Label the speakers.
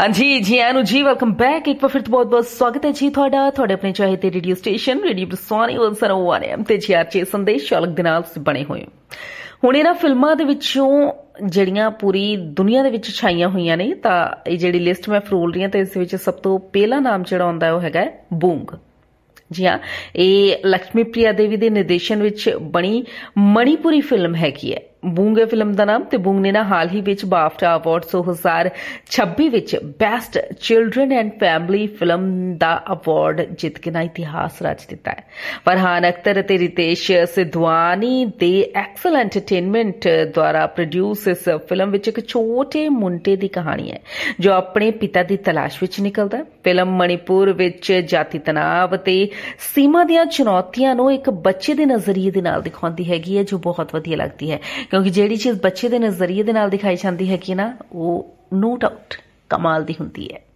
Speaker 1: हाँ जी आनू जी welcome back. एक बार फिर तो बहुत बहुत स्वागत है जी ਤੁਹਾਡਾ ਆਪਣੇ ਚਾਹੇ ਤੇ ਰੇਡੀਓ ਸਟੇਸ਼ਨ ਰੇਡੀਓ ਬਰਸਾਨੀ 101 FM ਤੇ ਜੀ ਆਰਚੇ ਸੰਦੇਸ਼ ਚਾਲਕ ਦੇ ਨਾਲ ਬਣੇ ਹੋਏ ਹੁਣ ਇਹਨਾਂ ਫਿਲਮਾਂ ਦੇ ਵਿੱਚੋਂ ਜਿਹੜੀਆਂ ਪੂਰੀ ਦੁਨੀਆ ਦੇ ਵਿੱਚ ਛਾਈਆਂ ਹੋਈਆਂ ਨੇ ਤਾਂ ਇਹ ਜਿਹੜੀ ਲਿਸਟ ਮੈਂ ਫਰੋਲ ਰਹੀ ਹਾਂ ਤੇ ਇਸ ਵਿੱਚ ਸਭ ਤੋਂ ਪਹਿਲਾ ਨਾਮ ਜਿਹੜਾ ਆਉਂਦਾ ਉਹ ਹੈਗਾ ਬੂੰਗ। जी हाँ, ये लक्ष्मी प्रिया देवी के निर्देशन विच बनी मणिपुरी फिल्म हैगी है। बूंग है फिल्म का नाम। ते बूंग ने ना हाल ही विच BAFTA award 2026 which best children and family film का अवार्ड जित के ना इतिहास रच दिता है। फरहान अख्तर ते रितेश सिद्धवानी दे एक्सल एंटरटेनमेंट द्वारा प्रोड्यूस इस फिल्म विच एक छोटे मुंडे की कहानी है जो अपने पिता की तलाश विच निकलता है। फिल्म मणिपुर विच जाति तनाव ते सीमा ਦੀਆਂ ਚੁਣੌਤੀਆਂ ਨੂੰ ਇੱਕ ਬੱਚੇ ਦੇ ਨਜ਼ਰੀਏ ਦੇ ਨਾਲ ਦਿਖਾਉਂਦੀ ਹੈਗੀ ਹੈ, ਜੋ ਬਹੁਤ ਵਧੀਆ ਲੱਗਦੀ ਹੈ ਕਿਉਂਕਿ ਜਿਹੜੀ ਚੀਜ਼ ਬੱਚੇ ਦੇ ਨਜ਼ਰੀਏ ਦੇ ਨਾਲ ਦਿਖਾਈ ਜਾਂਦੀ ਹੈ ਕਿ ਨਾ ਉਹ ਨੋ ਡਾਊਟ ਕਮਾਲ ਦੀ ਹੁੰਦੀ ਹੈ।